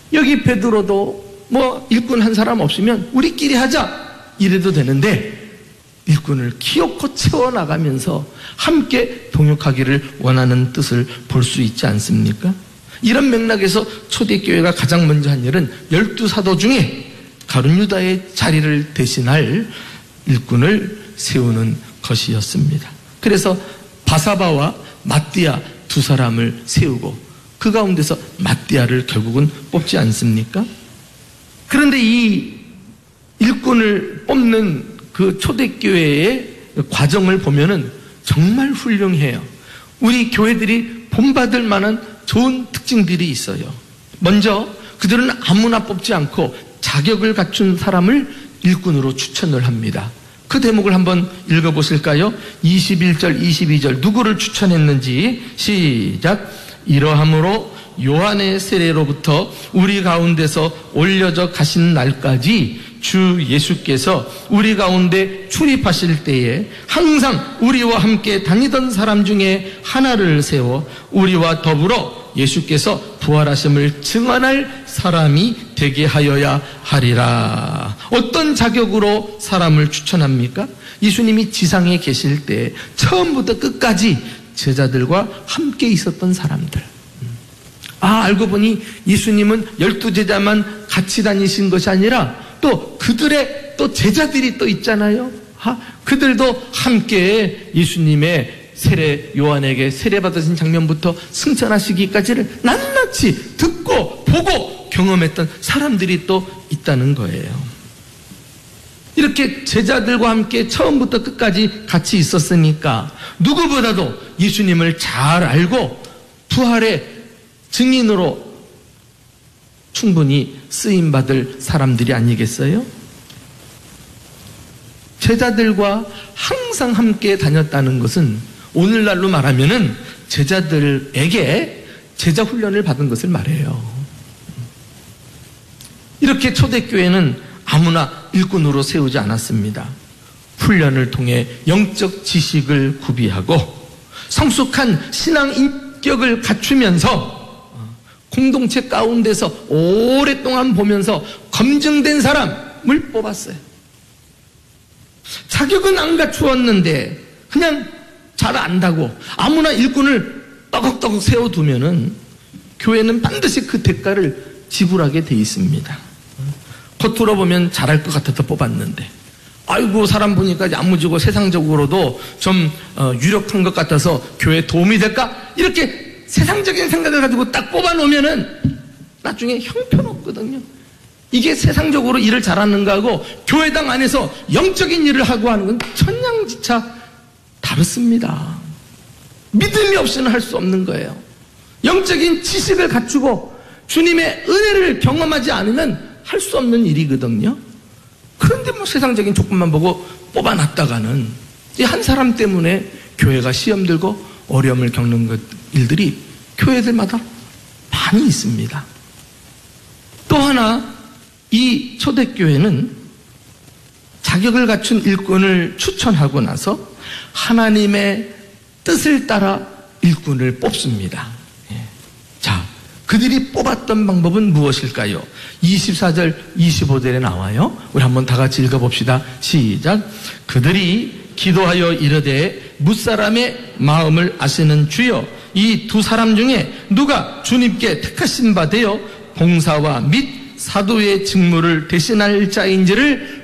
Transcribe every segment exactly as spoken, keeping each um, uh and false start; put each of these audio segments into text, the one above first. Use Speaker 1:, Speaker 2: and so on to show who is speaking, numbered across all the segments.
Speaker 1: 여기 베드로도 뭐 일꾼 한 사람 없으면 우리끼리 하자 이래도 되는데 일꾼을 키워코 채워나가면서 함께 동역하기를 원하는 뜻을 볼 수 있지 않습니까? 이런 맥락에서 초대교회가 가장 먼저 한 일은 열두 사도 중에 가룟 유다의 자리를 대신할 일꾼을 세우는 것이었습니다. 그래서 바사바와 마띠아 두 사람을 세우고 그 가운데서 마띠아를 결국은 뽑지 않습니까? 그런데 이 일꾼을 뽑는 그 초대교회의 과정을 보면은 정말 훌륭해요. 우리 교회들이 본받을 만한 좋은 특징들이 있어요. 먼저 그들은 아무나 뽑지 않고 자격을 갖춘 사람을 일꾼으로 추천을 합니다. 그 대목을 한번 읽어보실까요? 이십일 절, 이십이 절 누구를 추천했는지 시작. 이러함으로 요한의 세례로부터 우리 가운데서 올려져 가신 날까지 주 예수께서 우리 가운데 출입하실 때에 항상 우리와 함께 다니던 사람 중에 하나를 세워 우리와 더불어 예수께서 부활하심을 증언할 사람이 되게 하여야 하리라. 어떤 자격으로 사람을 추천합니까? 예수님이 지상에 계실 때 처음부터 끝까지 제자들과 함께 있었던 사람들. 아, 알고 보니 예수님은 열두 제자만 같이 다니신 것이 아니라 또 그들의 또 제자들이 또 있잖아요. 아, 그들도 함께 예수님의 세례, 요한에게 세례 받으신 장면부터 승천하시기까지를 낱낱이 듣고 보고 경험했던 사람들이 또 있다는 거예요. 이렇게 제자들과 함께 처음부터 끝까지 같이 있었으니까 누구보다도 예수님을 잘 알고 부활의 증인으로 충분히 쓰임받을 사람들이 아니겠어요? 제자들과 항상 함께 다녔다는 것은 오늘날로 말하면은 제자들에게 제자 훈련을 받은 것을 말해요. 이렇게 초대교회는 아무나 일꾼으로 세우지 않았습니다. 훈련을 통해 영적 지식을 구비하고 성숙한 신앙 인격을 갖추면서 공동체 가운데서 오랫동안 보면서 검증된 사람을 뽑았어요. 자격은 안 갖추었는데 그냥 잘 안다고 아무나 일꾼을 떠걱떠걱 세워두면은 교회는 반드시 그 대가를 지불하게 돼 있습니다. 겉으로 보면 잘할 것 같아서 뽑았는데 아이고 사람 보니까 야무지고 세상적으로도 좀 유력한 것 같아서 교회에 도움이 될까? 이렇게 세상적인 생각을 가지고 딱 뽑아놓으면은 나중에 형편없거든요. 이게 세상적으로 일을 잘하는가 하고 교회당 안에서 영적인 일을 하고 하는 건 천양지차 다릅니다. 믿음이 없이는 할 수 없는 거예요. 영적인 지식을 갖추고 주님의 은혜를 경험하지 않으면 할 수 없는 일이거든요. 그런데 뭐 세상적인 조건만 보고 뽑아놨다가는 이 한 사람 때문에 교회가 시험 들고 어려움을 겪는 것, 일들이 교회들마다 많이 있습니다. 또 하나 이 초대교회는 자격을 갖춘 일꾼을 추천하고 나서 하나님의 뜻을 따라 일꾼을 뽑습니다. 자, 그들이 뽑았던 방법은 무엇일까요? 이십사 절, 이십오 절에 나와요. 우리 한번 다 같이 읽어봅시다. 시작. 그들이 기도하여 이르되 뭇사람의 마음을 아시는 주여 이 두 사람 중에 누가 주님께 택하신 바 되어 봉사와 및 사도의 직무를 대신할 자인지를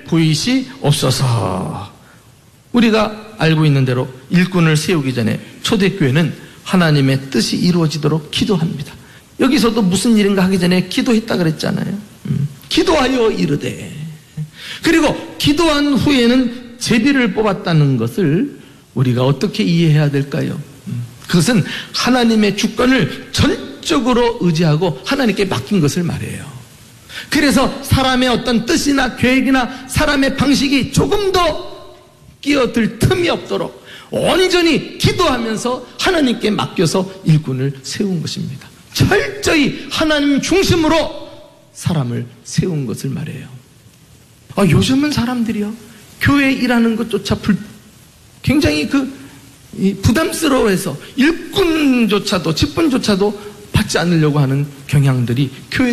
Speaker 1: 보이시옵소서. 우리가 알고 있는 대로 일꾼을 세우기 전에 초대교회는 하나님의 뜻이 이루어지도록 기도합니다. 여기서도 무슨 일인가 하기 전에 기도했다 그랬잖아요. 음, 기도하여 이르되. 그리고 기도한 후에는 제비를 뽑았다는 것을 우리가 어떻게 이해해야 될까요? 음, 그것은 하나님의 주권을 전적으로 의지하고 하나님께 맡긴 것을 말해요. 그래서 사람의 어떤 뜻이나 계획이나 사람의 방식이 조금 더 끼어들 틈이 없도록 온전히 기도하면서 하나님께 맡겨서 일꾼을 세운 것입니다. 철저히 하나님 중심으로 사람을 세운 것을 말해요. 아, 요즘은 사람들이요 교회 일하는 것조차 불, 굉장히 그 부담스러워해서 일꾼조차도 직분조차도 받지 않으려고 하는 경향들이 교회